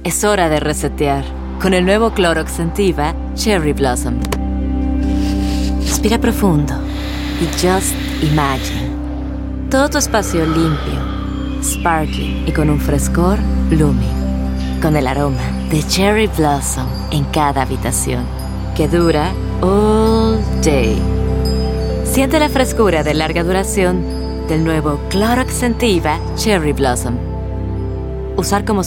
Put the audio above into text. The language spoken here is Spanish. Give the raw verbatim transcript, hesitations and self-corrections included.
Es hora de resetear con el nuevo Clorox Scentiva Cherry Blossom. Respira profundo y just imagine. Todo tu espacio limpio, sparkling y con un frescor blooming. Con el aroma de Cherry Blossom en cada habitación, que dura all day. Siente la frescura de larga duración del nuevo Clorox Scentiva Cherry Blossom. Usar como